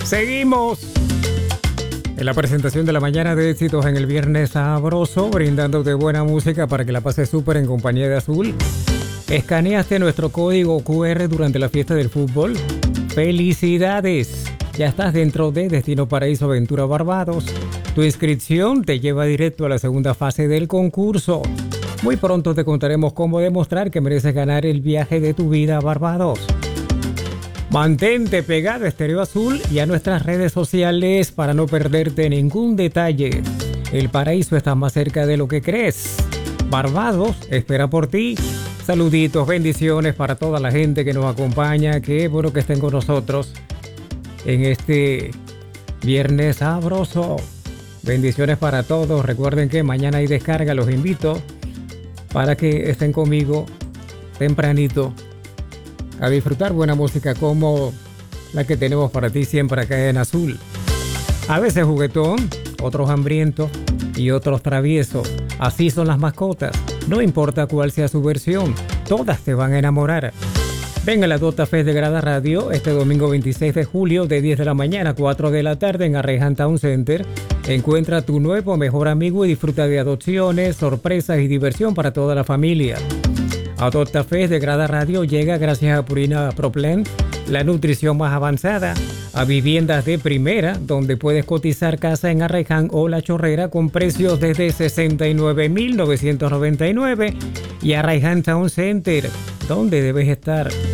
Seguimos en la presentación de la mañana de éxitos en el Viernes Sabroso, brindándote buena música para que la pases súper en compañía de Azul. ¿Escaneaste nuestro código QR durante la fiesta del fútbol? ¡Felicidades! Ya estás dentro de Destino Paraíso Aventura Barbados. Tu inscripción te lleva directo a la segunda fase del concurso. Muy pronto te contaremos cómo demostrar que mereces ganar el viaje de tu vida a Barbados. Mantente pegado a Estéreo Azul y a nuestras redes sociales para no perderte ningún detalle. El paraíso está más cerca de lo que crees. Barbados espera por ti. Saluditos, bendiciones para toda la gente que nos acompaña. Qué bueno que estén con nosotros en este Viernes Sabroso. Bendiciones para todos. Recuerden que mañana hay descarga. Los invito para que estén conmigo tempranito a disfrutar buena música como la que tenemos para ti siempre acá en Azul. A veces juguetón, otros hambrientos y otros traviesos. Así son las mascotas. No importa cuál sea su versión, todas te van a enamorar. Ven a la Dota Fest de Grada Radio este domingo 26 de julio de 10 de la mañana a 4 de la tarde en Arreján Town Center. Encuentra a tu nuevo mejor amigo y disfruta de adopciones, sorpresas y diversión para toda la familia. Adopta Fest de Grada Radio llega gracias a Purina ProPlan, la nutrición más avanzada, a viviendas de primera, donde puedes cotizar casa en Arreján o La Chorrera con precios desde $69,999 y Arreján Town Center, donde debes estar.